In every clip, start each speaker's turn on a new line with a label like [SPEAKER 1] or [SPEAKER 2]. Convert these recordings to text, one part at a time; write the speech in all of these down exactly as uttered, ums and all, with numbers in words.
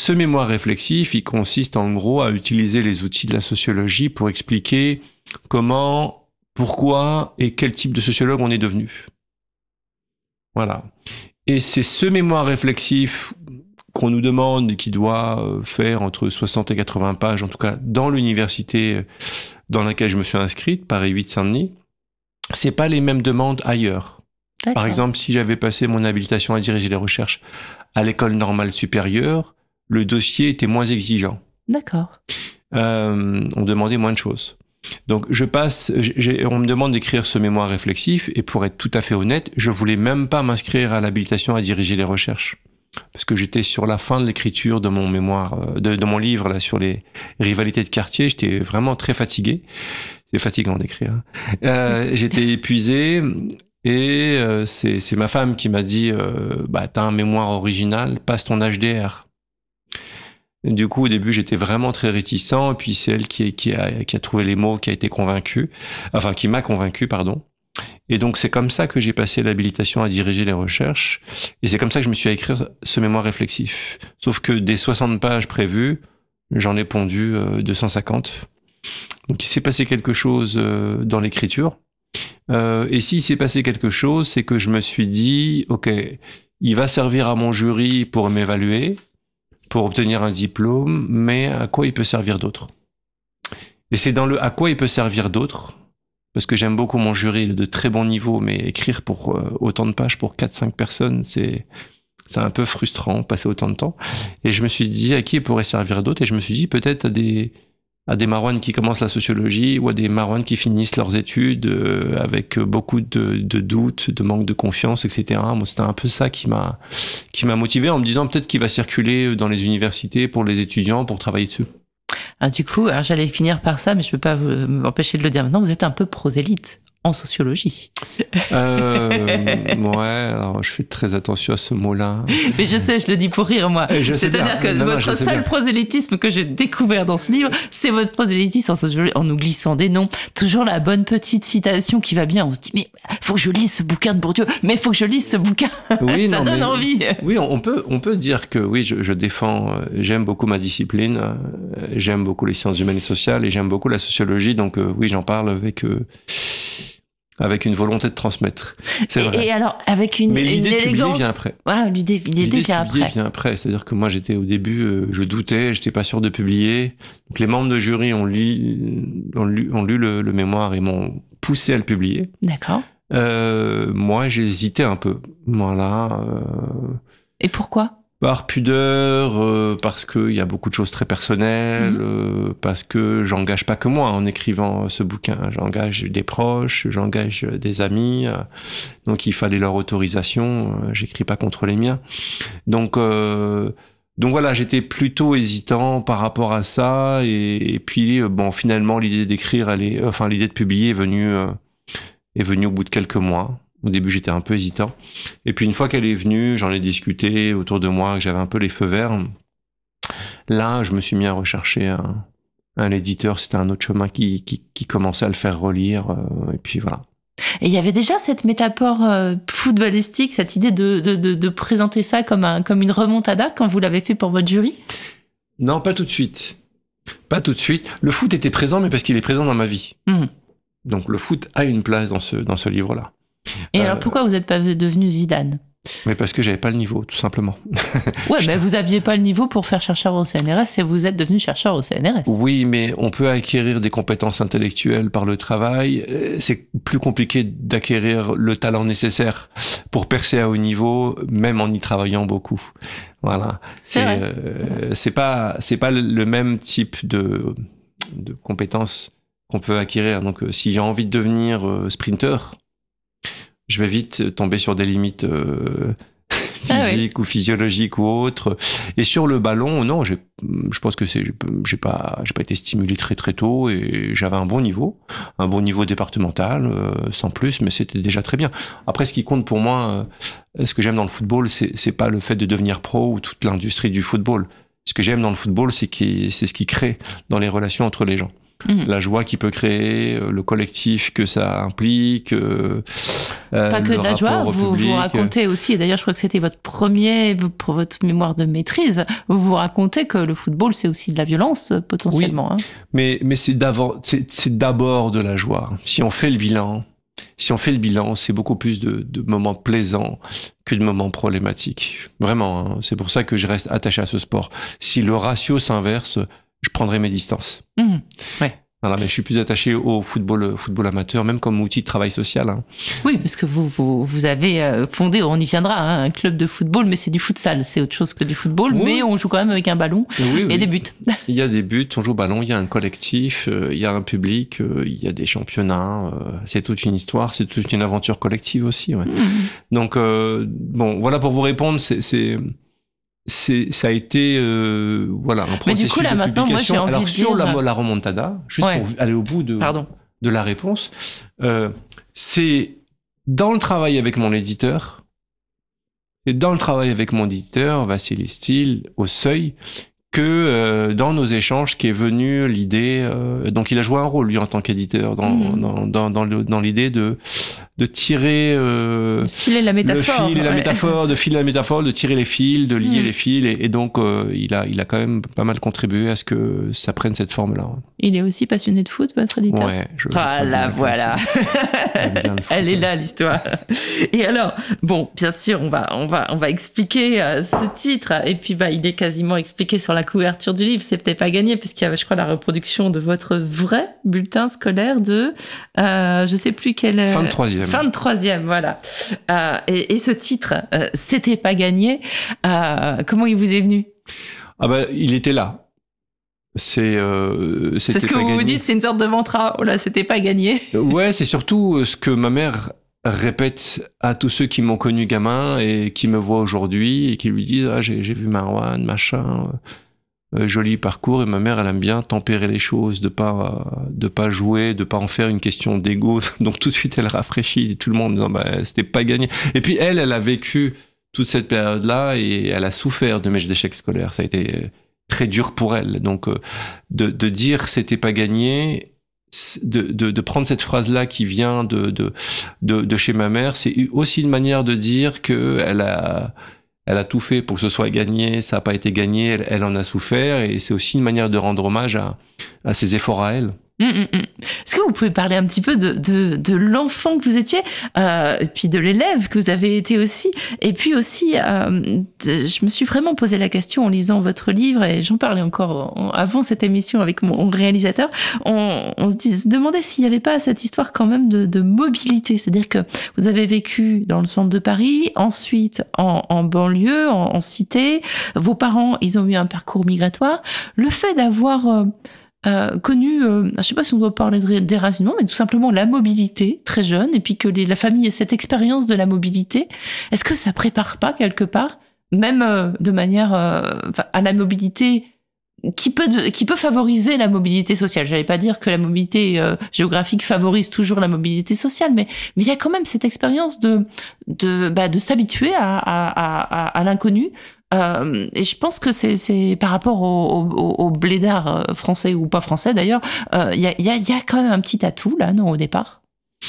[SPEAKER 1] Ce mémoire réflexif, il consiste en gros à utiliser les outils de la sociologie pour expliquer comment, pourquoi et quel type de sociologue on est devenu. Voilà. Et c'est ce mémoire réflexif qu'on nous demande, qui doit faire entre soixante et quatre-vingts pages, en tout cas dans l'université dans laquelle je me suis inscrite, Paris huit Saint-Denis. C'est pas les mêmes demandes ailleurs. D'accord. Par exemple, si j'avais passé mon habilitation à diriger les recherches à l'école normale supérieure, le dossier était moins exigeant.
[SPEAKER 2] D'accord.
[SPEAKER 1] Euh, on demandait moins de choses. Donc, je passe, j'ai, on me demande d'écrire ce mémoire réflexif, et pour être tout à fait honnête, je voulais même pas m'inscrire à l'habilitation à diriger les recherches. Parce que j'étais sur la fin de l'écriture de mon mémoire, de, de mon livre là sur les rivalités de quartier. J'étais vraiment très fatigué. C'est fatigant d'écrire. Euh, j'étais épuisé et euh, c'est, c'est ma femme qui m'a dit euh, bah t'as un mémoire original, passe ton H D R. Et du coup, au début, j'étais vraiment très réticent. Et puis c'est elle qui, qui a qui a trouvé les mots, qui a été convaincue, enfin qui m'a convaincu, pardon. Et donc, c'est comme ça que j'ai passé l'habilitation à diriger les recherches. Et c'est comme ça que je me suis à écrire ce mémoire réflexif. Sauf que des soixante pages prévues, j'en ai pondu euh, deux cent cinquante. Donc, il s'est passé quelque chose euh, dans l'écriture. Euh, et s'il s'est passé quelque chose, c'est que je me suis dit, OK, il va servir à mon jury pour m'évaluer, pour obtenir un diplôme, mais à quoi il peut servir d'autre? Et c'est dans le « à quoi il peut servir d'autre » parce que j'aime beaucoup mon jury, il est de très bon niveau, mais écrire pour euh, autant de pages pour quatre cinq personnes, c'est, c'est un peu frustrant, passer autant de temps. Et je me suis dit, à qui il pourrait servir d'autre? Et je me suis dit, peut-être à des, à des marouanes qui commencent la sociologie, ou à des marouanes qui finissent leurs études euh, avec beaucoup de, de doutes, de manque de confiance, et cetera. Moi, c'était un peu ça qui m'a, qui m'a motivé, en me disant peut-être qu'il va circuler dans les universités pour les étudiants, pour travailler dessus.
[SPEAKER 2] Ah, du coup, alors j'allais finir par ça, mais je ne peux pas vous, m'empêcher de le dire maintenant, vous êtes un peu prosélyte en sociologie.
[SPEAKER 1] Euh, ouais, alors je fais très attention à ce mot-là.
[SPEAKER 2] Mais je sais, je le dis pour rire, moi.
[SPEAKER 1] Je
[SPEAKER 2] C'est-à-dire que non, votre non, seul bien. prosélytisme que j'ai découvert dans ce livre, c'est votre prosélytisme en sociologie, en nous glissant des noms. Toujours la bonne petite citation qui va bien. On se dit, mais faut que je lise ce bouquin de Bourdieu, mais faut que je lise ce bouquin. Oui, ça non, donne mais, envie.
[SPEAKER 1] Oui, on peut, on peut dire que oui, je, je défends, j'aime beaucoup ma discipline, j'aime beaucoup les sciences humaines et sociales, et j'aime beaucoup la sociologie, donc euh, oui, j'en parle avec... Euh, avec une volonté de transmettre. C'est
[SPEAKER 2] et,
[SPEAKER 1] vrai.
[SPEAKER 2] Et alors, avec une,
[SPEAKER 1] Mais l'idée
[SPEAKER 2] une
[SPEAKER 1] de publier
[SPEAKER 2] élégance...
[SPEAKER 1] vient après.
[SPEAKER 2] Ouais, l'idée, l'idée, l'idée vient
[SPEAKER 1] de publier
[SPEAKER 2] après.
[SPEAKER 1] vient après. C'est-à-dire que moi, j'étais au début, euh, je doutais, j'étais pas sûr de publier. Donc, les membres de jury ont lu, ont lu, ont lu le, le mémoire et m'ont poussé à le publier.
[SPEAKER 2] D'accord.
[SPEAKER 1] Euh, moi, j'ai hésité un peu. Voilà. Euh...
[SPEAKER 2] Et pourquoi ?
[SPEAKER 1] Par pudeur, euh, parce qu'il y a beaucoup de choses très personnelles, mmh. euh, parce que j'engage pas que moi en écrivant ce bouquin. J'engage des proches, j'engage des amis, euh, donc il fallait leur autorisation. Euh, j'écris pas contre les miens. Donc, euh, donc voilà, j'étais plutôt hésitant par rapport à ça. Et, et puis, bon, finalement, l'idée d'écrire, elle est, enfin, l'idée de publier est venue, euh, est venue au bout de quelques mois. Au début, j'étais un peu hésitant. Et puis, une fois qu'elle est venue, j'en ai discuté autour de moi, que j'avais un peu les feux verts. Là, je me suis mis à rechercher un, un éditeur. C'était un autre chemin qui, qui, qui commençait à le faire relire. Euh, et puis, voilà.
[SPEAKER 2] Et il y avait déjà cette métaphore euh, footballistique, cette idée de, de, de, de présenter ça comme, un, comme une remontada quand vous l'avez fait pour votre jury ?
[SPEAKER 1] Non, pas tout de suite. Pas tout de suite. Le foot était présent, mais parce qu'il est présent dans ma vie. Mmh. Donc, le foot a une place dans ce, dans ce livre-là.
[SPEAKER 2] Et
[SPEAKER 1] euh,
[SPEAKER 2] alors pourquoi vous n'êtes pas devenu Zidane ?
[SPEAKER 1] Mais parce que j'avais pas le niveau, tout simplement.
[SPEAKER 2] Ouais, mais vous aviez pas le niveau pour faire chercheur au C N R S et vous êtes devenu chercheur au C N R S.
[SPEAKER 1] Oui, mais on peut acquérir des compétences intellectuelles par le travail. C'est plus compliqué d'acquérir le talent nécessaire pour percer à haut niveau, même en y travaillant beaucoup. Voilà.
[SPEAKER 2] C'est, c'est,
[SPEAKER 1] euh, c'est pas, c'est pas le même type de, de compétences qu'on peut acquérir. Donc, si j'ai envie de devenir euh, sprinter, je vais vite tomber sur des limites euh, physiques ah oui. ou physiologiques ou autres. Et sur le ballon, non, j'ai, je pense que c'est, j'ai pas, j'ai pas été stimulé très très tôt et j'avais un bon niveau, un bon niveau départemental, euh, sans plus, mais c'était déjà très bien. Après, ce qui compte pour moi, euh, ce que j'aime dans le football, c'est, c'est pas le fait de devenir pro ou toute l'industrie du football. Ce que j'aime dans le football, c'est, qui, c'est ce qui crée dans les relations entre les gens. Mmh. La joie qu'il peut créer, le collectif que ça implique. Euh,
[SPEAKER 2] Pas que de la joie, vous
[SPEAKER 1] public.
[SPEAKER 2] vous racontez aussi, et d'ailleurs je crois que c'était votre premier, pour votre mémoire de maîtrise, vous vous racontez que le football c'est aussi de la violence potentiellement.
[SPEAKER 1] Oui,
[SPEAKER 2] hein.
[SPEAKER 1] mais, mais c'est, d'abord, c'est, c'est d'abord de la joie. Si on fait le bilan, si on fait le bilan, c'est beaucoup plus de, de moments plaisants que de moments problématiques. Vraiment, hein, c'est pour ça que je reste attaché à ce sport. Si le ratio s'inverse, je prendrai mes distances.
[SPEAKER 2] Mmh, ouais.
[SPEAKER 1] Voilà, mais je suis plus attaché au football, football amateur, même comme outil de travail social. Hein.
[SPEAKER 2] Oui, parce que vous, vous, vous avez fondé, on y viendra, hein, un club de football, mais c'est du futsal, c'est autre chose que du football, oui. Mais on joue quand même avec un ballon
[SPEAKER 1] oui,
[SPEAKER 2] et
[SPEAKER 1] oui.
[SPEAKER 2] des buts.
[SPEAKER 1] Il y a des buts, on joue au ballon, il y a un collectif, euh, il y a un public, euh, il y a des championnats, euh, c'est toute une histoire, c'est toute une aventure collective aussi. Ouais. Mmh. Donc, euh, bon, voilà pour vous répondre, c'est... c'est... C'est, ça a été euh, voilà, un processus
[SPEAKER 2] Mais du coup, là,
[SPEAKER 1] de
[SPEAKER 2] maintenant,
[SPEAKER 1] publication.
[SPEAKER 2] moi, j'ai envie
[SPEAKER 1] Alors,
[SPEAKER 2] de
[SPEAKER 1] sur
[SPEAKER 2] dire...
[SPEAKER 1] la, la remontada, juste ouais. pour aller au bout de, de la réponse, euh, c'est dans le travail avec mon éditeur, et dans le travail avec mon éditeur, Vassili Stil, au Seuil, que euh, dans nos échanges qu'est venue l'idée, euh, donc il a joué un rôle lui en tant qu'éditeur dans mmh. dans dans dans, le, dans l'idée de de tirer euh,
[SPEAKER 2] filer la métaphore,
[SPEAKER 1] le fil et la
[SPEAKER 2] ouais.
[SPEAKER 1] métaphore, de filer la métaphore, de tirer les fils, de lier mmh. les fils et, et donc euh, il a il a quand même pas mal contribué à ce que ça prenne cette forme-là.
[SPEAKER 2] Il est aussi passionné de foot, votre éditeur.
[SPEAKER 1] Ouais. Je,
[SPEAKER 2] ah là voilà. Elle est là l'histoire. Et alors bon, bien sûr on va on va on va expliquer euh, ce titre et puis bah il est quasiment expliqué sur la couverture du livre, c'est peut-être pas gagné puisqu'il y avait, je crois, la reproduction de votre vrai bulletin scolaire de, euh, je sais plus quelle...
[SPEAKER 1] Fin de troisième.
[SPEAKER 2] Fin de troisième, voilà. Euh, et, et ce titre, euh, c'était pas gagné. Euh, comment il vous est venu ?
[SPEAKER 1] Ah bah, il était là. C'est, euh,
[SPEAKER 2] c'est ce que vous gagné. Vous dites, c'est une sorte de mantra. Oh là, c'était pas gagné.
[SPEAKER 1] Ouais, c'est surtout ce que ma mère répète à tous ceux qui m'ont connu gamin et qui me voient aujourd'hui et qui lui disent ah, j'ai, j'ai vu Marwan, machin, euh, joli parcours. Et ma mère, elle aime bien tempérer les choses, de pas, euh, de pas jouer, de pas en faire une question d'ego. Donc tout de suite, elle rafraîchit tout le monde en disant bah, c'était pas gagné. Et puis elle, elle a vécu toute cette période-là et elle a souffert de mes échecs scolaires. Ça a été très dur pour elle. Donc euh, de, de dire c'était pas gagné. De, de, de prendre cette phrase-là qui vient de, de, de, de chez ma mère, c'est aussi une manière de dire qu'elle a, elle a tout fait pour que ce soit gagné, ça n'a pas été gagné, elle, elle en a souffert, et c'est aussi une manière de rendre hommage à, à ses efforts à elle.
[SPEAKER 2] Mmh, mmh. Est-ce que vous pouvez parler un petit peu de, de, de l'enfant que vous étiez, euh, et puis de l'élève que vous avez été aussi, et puis aussi, euh, de, je me suis vraiment posé la question en lisant votre livre, et j'en parlais encore en, avant cette émission avec mon réalisateur, on, on se, dis, se demandait s'il n'y avait pas cette histoire quand même de, de mobilité, c'est-à-dire que vous avez vécu dans le centre de Paris, ensuite en, en banlieue, en, en cité, vos parents, ils ont eu un parcours migratoire, le fait d'avoir... Euh, Euh, connu, euh, je ne sais pas si on doit parler de déracinement, mais tout simplement la mobilité, très jeune, et puis que les, la famille ait cette expérience de la mobilité, est-ce que ça prépare pas quelque part, même euh, de manière euh, à la mobilité qui peut, de, qui peut favoriser la mobilité sociale. J'allais pas dire que la mobilité euh, géographique favorise toujours la mobilité sociale, mais mais il y a quand même cette expérience de de bah, de s'habituer à à à, à l'inconnu. Euh, et je pense que c'est, c'est par rapport au, au, au blédard français ou pas français d'ailleurs, il euh, y, a, y, a, y a quand même un petit atout là, non, au départ.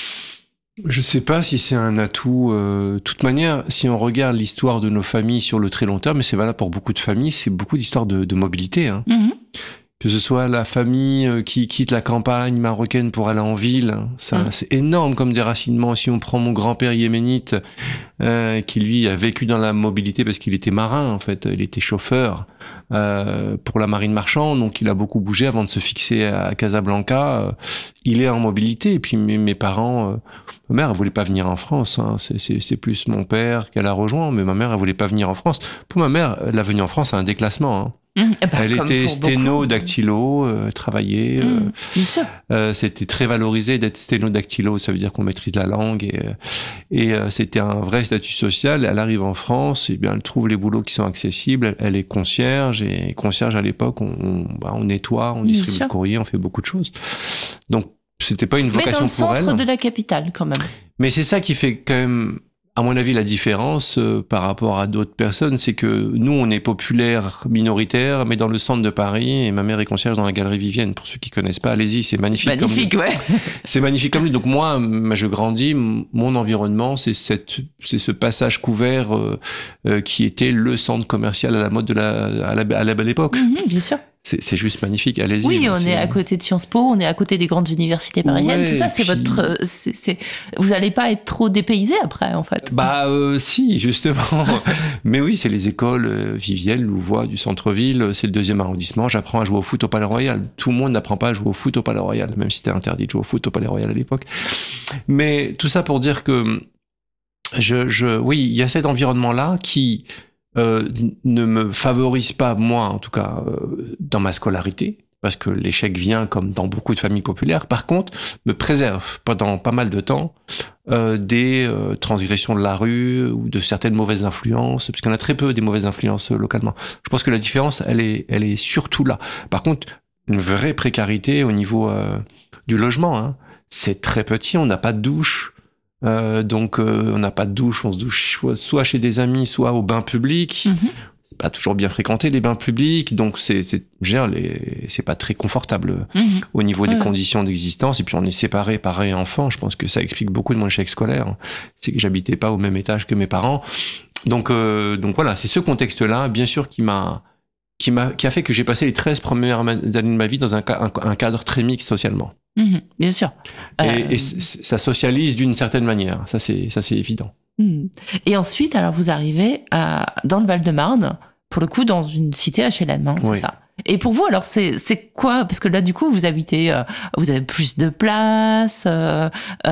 [SPEAKER 1] Je sais pas si c'est un atout. De euh, toute manière, si on regarde l'histoire de nos familles sur le très long terme, mais c'est valable pour beaucoup de familles, c'est beaucoup d'histoires de, de mobilité. Hein. Mm-hmm. Que ce soit la famille qui quitte la campagne marocaine pour aller en ville, ça, mmh. c'est énorme comme déracinement. Si on prend mon grand-père yéménite, euh, qui lui a vécu dans la mobilité parce qu'il était marin, en fait, il était chauffeur euh, pour la marine marchande, donc il a beaucoup bougé avant de se fixer à Casablanca. Euh, il est en mobilité. Et puis mes, mes parents, euh, ma mère, elle voulait pas venir en France. Hein. C'est, c'est, c'est plus mon père qu'elle a rejoint, mais ma mère, elle voulait pas venir en France. Pour ma mère, la venue en France, c'est un déclassement. Hein. Mmh, bah, elle était sténo dactylo, euh, travaillait.
[SPEAKER 2] Mmh, euh,
[SPEAKER 1] euh, c'était très valorisé d'être sténo dactylo, ça veut dire qu'on maîtrise la langue et, et euh, c'était un vrai statut social. Elle arrive en France, et bien elle trouve les boulots qui sont accessibles. Elle est concierge et concierge à l'époque, on, on, bah, on nettoie, on distribue le courrier, on fait beaucoup de choses. Donc c'était pas une vocation pour elle.
[SPEAKER 2] Mais dans le centre de la capitale quand même.
[SPEAKER 1] Mais c'est ça qui fait quand même À mon avis, la différence euh, par rapport à d'autres personnes, c'est que nous, on est populaire, minoritaire, mais dans le centre de Paris, et ma mère est concierge dans la galerie Vivienne. Pour ceux qui connaissent pas, allez-y, c'est magnifique.
[SPEAKER 2] Magnifique,
[SPEAKER 1] comme
[SPEAKER 2] ouais.
[SPEAKER 1] C'est magnifique comme lui. Donc moi, je grandis, mon environnement, c'est cette, c'est ce passage couvert euh, euh, qui était le centre commercial à la mode de la, à la, à la belle époque.
[SPEAKER 2] Mmh, bien sûr.
[SPEAKER 1] C'est, c'est juste magnifique, allez-y.
[SPEAKER 2] Oui, on
[SPEAKER 1] c'est...
[SPEAKER 2] est à côté de Sciences Po, on est à côté des grandes universités parisiennes.
[SPEAKER 1] Ouais,
[SPEAKER 2] tout ça, c'est
[SPEAKER 1] puis...
[SPEAKER 2] votre. C'est, c'est... Vous n'allez pas être trop dépaysé après, en fait.
[SPEAKER 1] Bah, euh, si, justement. Mais oui, c'est les écoles euh, Vivienne, Louvois, du centre-ville, c'est le deuxième arrondissement. J'apprends à jouer au foot au Palais Royal. Tout le monde n'apprend pas à jouer au foot au Palais Royal, même si c'était interdit de jouer au foot au Palais Royal à l'époque. Mais tout ça pour dire que, je, je, oui, il y a cet environnement-là qui. Euh, ne me favorise pas, moi en tout cas, euh, dans ma scolarité, parce que l'échec vient comme dans beaucoup de familles populaires. Par contre, me préserve pendant pas mal de temps euh, des euh, transgressions de la rue ou de certaines mauvaises influences, parce qu'on a très peu des mauvaises influences euh, localement. Je pense que la différence, elle est, elle est surtout là. Par contre, une vraie précarité au niveau euh, du logement, hein. C'est très petit, on n'a pas de douche. Euh, donc euh, on n'a pas de douche, on se douche soit chez des amis, soit au bain public. Mm-hmm. C'est pas toujours bien fréquenté les bains publics, donc c'est c'est genre, les, c'est pas très confortable mm-hmm. au niveau des ouais. conditions d'existence. Et puis on est séparés, pareil enfant. Je pense que ça explique beaucoup de mon échec scolaire. C'est que j'habitais pas au même étage que mes parents. Donc euh, donc voilà, c'est ce contexte-là, bien sûr, qui m'a qui m'a qui a fait que j'ai passé les treize premières années de ma vie dans un, un, un cadre très mixte socialement.
[SPEAKER 2] Mmh, bien sûr.
[SPEAKER 1] Euh... Et, et ça socialise d'une certaine manière, ça c'est, ça c'est évident.
[SPEAKER 2] Mmh. Et ensuite, alors vous arrivez à, dans le Val-de-Marne, pour le coup dans une cité H L M, hein, c'est oui. ça. Et pour vous, alors c'est, c'est quoi ? Parce que là, du coup, vous habitez, euh, vous avez plus de place, euh,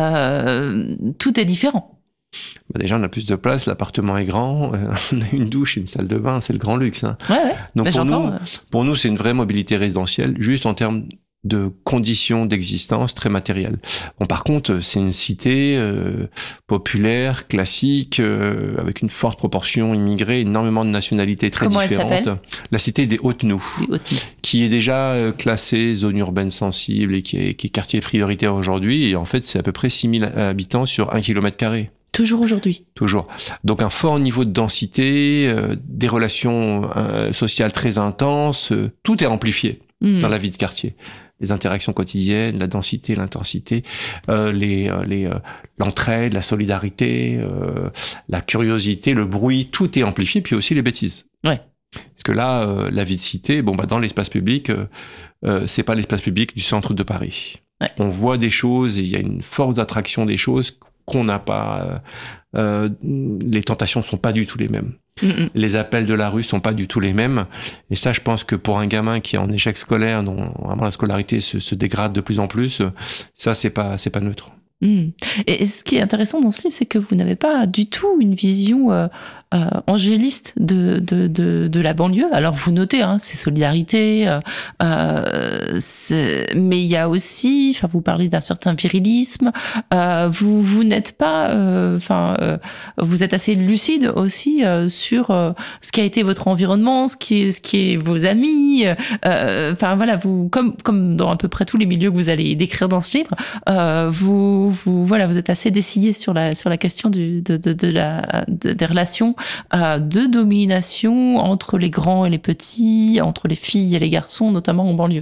[SPEAKER 2] euh, tout est différent.
[SPEAKER 1] Bah déjà, on a plus de place, l'appartement est grand, euh, on a une douche et une salle de bain, c'est le grand luxe. Hein.
[SPEAKER 2] Ouais, ouais.
[SPEAKER 1] Donc
[SPEAKER 2] bah,
[SPEAKER 1] pour,
[SPEAKER 2] j'entends,
[SPEAKER 1] nous,
[SPEAKER 2] euh...
[SPEAKER 1] pour nous, c'est une vraie mobilité résidentielle, juste en termes de conditions d'existence très matérielles. Bon, par contre, c'est une cité euh, populaire, classique, euh, avec une forte proportion immigrée, énormément de nationalités très
[SPEAKER 2] Comment
[SPEAKER 1] différentes.
[SPEAKER 2] Elle s'appelle ?
[SPEAKER 1] La cité des Hautes-Nous, qui est déjà euh, classée zone urbaine sensible et qui est, qui est quartier prioritaire aujourd'hui. Et en fait, c'est à peu près six mille habitants sur un kilomètre carré.
[SPEAKER 2] Toujours aujourd'hui.
[SPEAKER 1] Toujours. Donc un fort niveau de densité, euh, des relations euh, sociales très intenses, euh, tout est amplifié mmh. dans la vie de quartier. Les interactions quotidiennes, la densité, l'intensité, euh, les, euh, les, euh, l'entraide, la solidarité, euh, la curiosité, le bruit, tout est amplifié, puis aussi les bêtises.
[SPEAKER 2] Ouais.
[SPEAKER 1] Parce que là, euh, la vie de cité, bon bah dans l'espace public, euh, euh, c'est pas l'espace public du centre de Paris. Ouais. On voit des choses et il y a une force d'attraction des choses qu'on n'a pas. Euh, les tentations sont pas du tout les mêmes. Mm-mm. Les appels de la rue sont pas du tout les mêmes. Et ça, je pense que pour un gamin qui est en échec scolaire, dont vraiment la scolarité se, se dégrade de plus en plus, ça, c'est pas, c'est pas neutre.
[SPEAKER 2] Mm. Et ce qui est intéressant dans ce livre, c'est que vous n'avez pas du tout une vision euh, euh, angéliste de, de, de, de la banlieue. Alors vous notez, hein, c'est solidarité, euh, euh, c'est... mais il y a aussi, enfin vous parlez d'un certain virilisme. Euh, vous vous n'êtes pas, enfin euh, euh, vous êtes assez lucide aussi euh, sur euh, ce qui a été votre environnement, ce qui est, ce qui est vos amis. Enfin euh, voilà, vous comme comme dans à peu près tous les milieux que vous allez décrire dans ce livre, euh, vous vous voilà, vous êtes assez décidé sur la sur la question du de de, de la de, des relations euh, de domination entre les grands et les petits, entre les filles et les garçons, notamment en banlieue.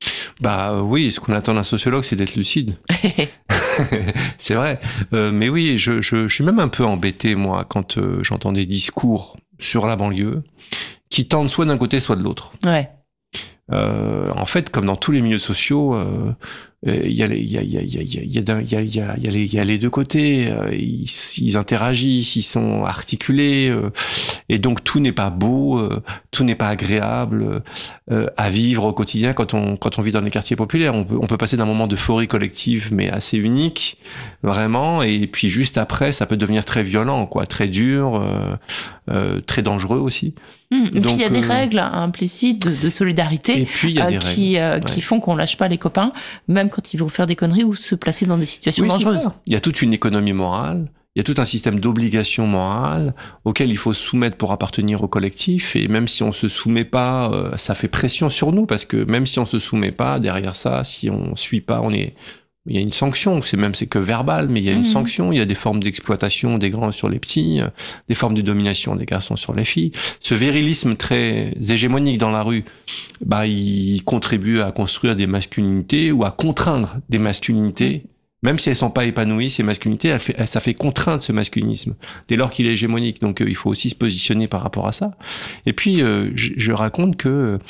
[SPEAKER 1] Bah oui, ce qu'on attend d'un sociologue, c'est d'être lucide. C'est vrai. Euh, mais oui, je, je, je suis même un peu embêté, moi, quand euh, j'entends des discours sur la banlieue qui tendent soit d'un côté, soit de l'autre.
[SPEAKER 2] Ouais.
[SPEAKER 1] Euh, en fait, comme dans tous les milieux sociaux, euh, il y a les, il y a, il y a, il y a, il y a, il y a, il y a, il y a, il y a les, il y a les deux côtés. Euh, ils, ils interagissent, ils sont articulés, euh, et donc tout n'est pas beau, euh, tout n'est pas agréable euh, à vivre au quotidien quand on quand on vit dans les quartiers populaires. On peut on peut passer d'un moment d'euphorie collective, mais assez unique, vraiment, et puis juste après, ça peut devenir très violent, quoi, très dur, euh, euh, très dangereux aussi.
[SPEAKER 2] Mmh, et donc, puis il y a des euh, règles implicites de, de solidarité
[SPEAKER 1] et puis, il y a
[SPEAKER 2] euh,
[SPEAKER 1] des
[SPEAKER 2] qui, euh, ouais. qui font qu'on lâche pas les copains, même quand ils vont faire des conneries ou se placer dans des situations
[SPEAKER 1] oui,
[SPEAKER 2] dangereuses.
[SPEAKER 1] Il y a toute une économie morale, il y a tout un système d'obligations morales auquel il faut se soumettre pour appartenir au collectif, et même si on se soumet pas, euh, ça fait pression sur nous, parce que même si on se soumet pas, derrière ça, si on suit pas, on est il y a une sanction, c'est même c'est que verbal, mais il y a une mmh. sanction, il y a des formes d'exploitation des grands sur les petits, des formes de domination des garçons sur les filles. Ce virilisme très hégémonique dans la rue, bah, il contribue à construire des masculinités ou à contraindre des masculinités. Même si elles sont pas épanouies, ces masculinités, elles fait, ça fait contraindre ce masculinisme, dès lors qu'il est hégémonique. Donc, euh, il faut aussi se positionner par rapport à ça. Et puis, euh, je, je raconte que